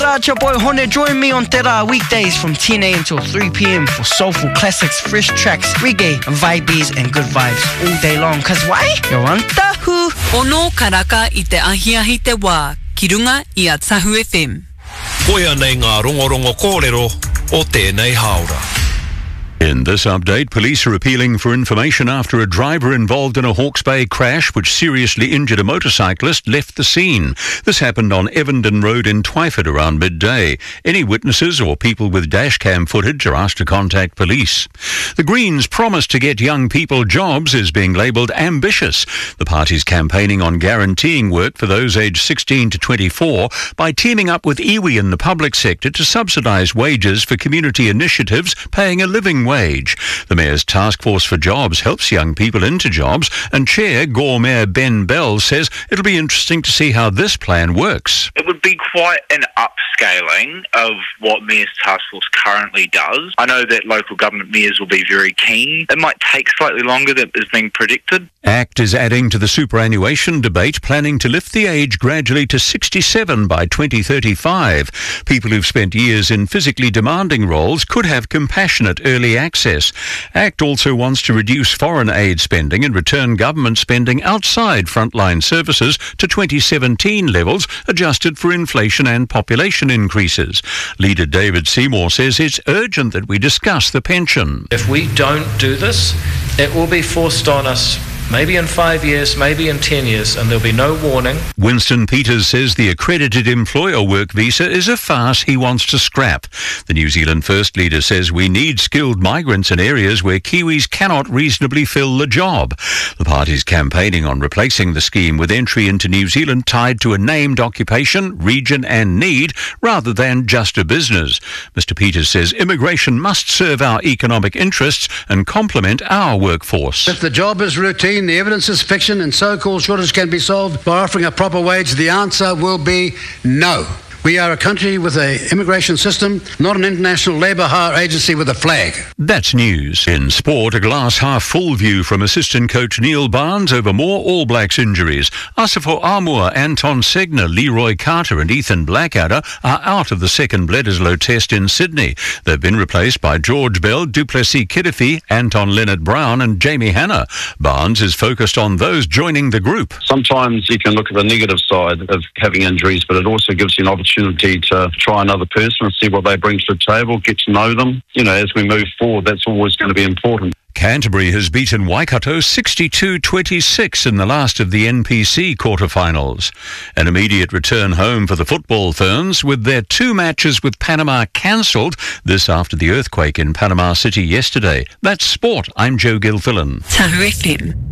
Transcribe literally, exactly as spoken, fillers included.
Kia, it's your boy Hone. Join me on Te Rā weekdays from ten a.m. till three p.m. for soulful classics, fresh tracks, reggae, vibes and good vibes all day long. Cause why? You're on Tahu. Ono karaka i te ahiahi te wā, ki runga i a Tahu F M. Koia nei ngā rongorongo kōrero o tēnei haora. In this update, police are appealing for information after a driver involved in a Hawke's Bay crash which seriously injured a motorcyclist left the scene. This happened on Evandon Road in Twyford around midday. Any witnesses or people with dashcam footage are asked to contact police. The Greens' promise to get young people jobs is being labelled ambitious. The party's campaigning on guaranteeing work for those aged sixteen to twenty-four by teaming up with iwi in the public sector to subsidise wages for community initiatives paying a living wage. Wage. The Mayor's Task Force for Jobs helps young people into jobs, and Chair Gore Mayor Ben Bell says it'll be interesting to see how this plan works. It would be quite an upscaling of what Mayor's Task Force currently does. I know that local government mayors will be very keen. It might take slightly longer than is being predicted. ACT is adding to the superannuation debate, planning to lift the age gradually to sixty-seven by twenty thirty-five. People who've spent years in physically demanding roles could have compassionate early access. ACT also wants to reduce foreign aid spending and return government spending outside frontline services to twenty seventeen levels, adjusted for inflation and population increases. Leader David Seymour says it's urgent that we discuss the pension. If we don't do this, it will be forced on us. Maybe in five years, maybe in ten years, and there'll be no warning. Winston Peters says the accredited employer work visa is a farce he wants to scrap. The New Zealand First leader says we need skilled migrants in areas where Kiwis cannot reasonably fill the job. The party's campaigning on replacing the scheme with entry into New Zealand tied to a named occupation, region and need, rather than just a business. Mister Peters says immigration must serve our economic interests and complement our workforce. If the job is routine, the evidence is fiction, and so-called shortage can be solved by offering a proper wage, the answer will be no. We are a country with an immigration system, not an international labour hire agency with a flag. That's news. In sport, a glass half full view from assistant coach Neil Barnes over more All Blacks injuries. Asafo Amua, Anton Segner, Leroy Carter and Ethan Blackadder are out of the second Bledisloe test in Sydney. They've been replaced by George Bell, Duplessis Kirifi, Anton Leonard-Brown and Jamie Hanna. Barnes is focused on those joining the group. Sometimes you can look at the negative side of having injuries, but it also gives you an opportunity opportunity to try another person and see what they bring to the table, get to know them. You know, as we move forward, that's always going to be important. Canterbury has beaten Waikato sixty-two twenty-six in the last of the N P C quarterfinals. An immediate return home for the football Ferns, with their two matches with Panama cancelled, this after the earthquake in Panama City yesterday. That's sport. I'm Joe Gilfillan. Tahu F M.